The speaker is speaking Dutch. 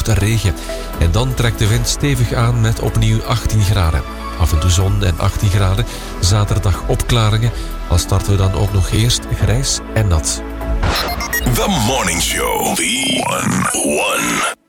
opvolgt regen. En dan trekt de wind stevig aan met opnieuw 18 graden. Af en toe zon en 18 graden. Zaterdag opklaringen. Al starten we dan ook nog eerst grijs en nat. The Morning Show. The one.